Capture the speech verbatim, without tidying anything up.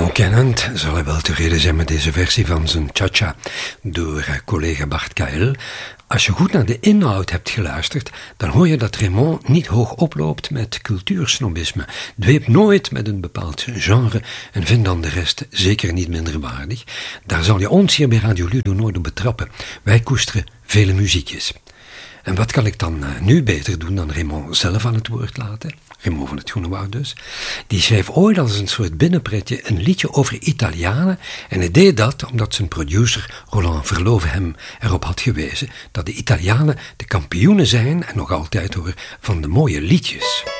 Kennend zal hij wel tevreden zijn met deze versie van zijn Cha-Cha door collega Bart K L. Als je goed naar de inhoud hebt geluisterd, dan hoor je dat Raymond niet hoog oploopt met cultuursnobisme, dweept nooit met een bepaald genre en vindt dan de rest zeker niet minder waardig. Daar zal je ons hier bij Radio Ludo nooit op betrappen. Wij koesteren vele muziekjes. En wat kan ik dan uh, nu beter doen dan Raymond zelf aan het woord laten? Raymond van het Groene Woud dus. Die schreef ooit als een soort binnenpretje een liedje over Italianen. En hij deed dat omdat zijn producer Roland Verloven hem erop had gewezen dat de Italianen de kampioenen zijn, en nog altijd hoor, van de mooie liedjes.